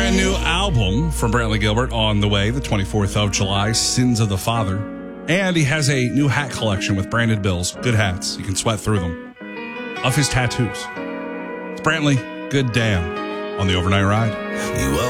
brand new album from Brantley Gilbert on the way, the 24th of July, Sins of the Father. And he has a new hat collection with branded bills. Good hats. You can sweat through them. Of his tattoos. It's Brantley, Good Damn, on the Overnight Ride.